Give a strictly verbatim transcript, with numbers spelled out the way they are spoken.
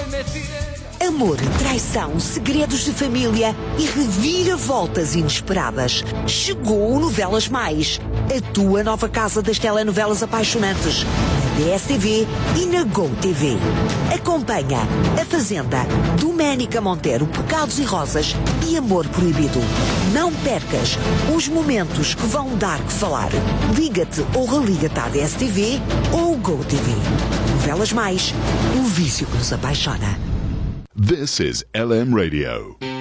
Amor, traição, segredos de família e reviravoltas inesperadas. Chegou o Novelas Mais, a tua nova casa das telenovelas apaixonantes, na D S T V e na Go T V. Acompanha A Fazenda, Doménica Monteiro, Pecados e Rosas e Amor Proibido. Não percas os momentos que vão dar que falar. Liga-te ou religa-te à D S T V ou Go T V. Novelas Mais, o vício que nos apaixona. This is L M Radio.